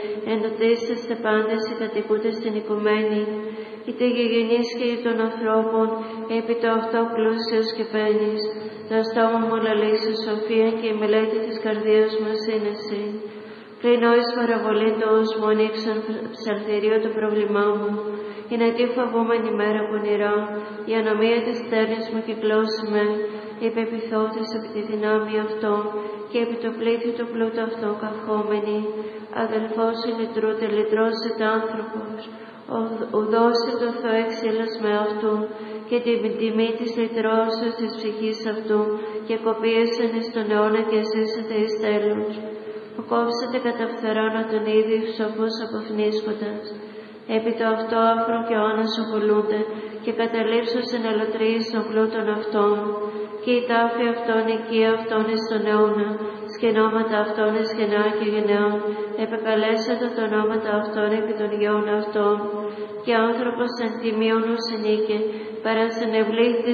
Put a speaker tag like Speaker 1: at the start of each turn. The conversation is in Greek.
Speaker 1: Εντοτίσταστε πάντες οι κατοικούντες στην οικουμένη, είτε γηγενείς και των ανθρώπων, επί το αυτό πλούσιος και παίρνεις. Το στόμα μου λαλήσει σοφία και η μελέτη της καρδίας μας είναι εσύ. Πριν όης παραβολή το ους μου ανοίξαν ψαλτηρίο το πρόβλημά μου, είναι τι φοβούμενη μέρα πονηρά, η ανομία της στέρνης μου κυκλώσει με, υπεπιθώθης επί τη δυνάμει αυτών και επί το πλήθη του πλούτου αυτών καυχόμενοι. Αδελφός είναι τρούτε λυτρώσετε άνθρωπος, ουδώσει το Θεό εξήλας με αυτού και την τιμή της λυτρώσεως της ψυχής αυτού και κοπίεσεν εις τον αιώνα και ζήσετε εις τέλους. Που κόψετε κατά φθερόνα τον ίδιο σοφούς αποφνίσκοντας. Επί το αυτό άφρον και όνας οβολούνται και καταλήψωσεν αλωτρίης των πλούτων αυτών. Και η τάφη αυτών, η οικία αυτών εις τον αιώνα, σκηνώματα αυτών εις γενεά και γενεών, επεκαλέσατε τα ονόματα αυτών επί των γεών αυτών. Και άνθρωπος εν τιμίων ους ενίκε, παρασενευλήθη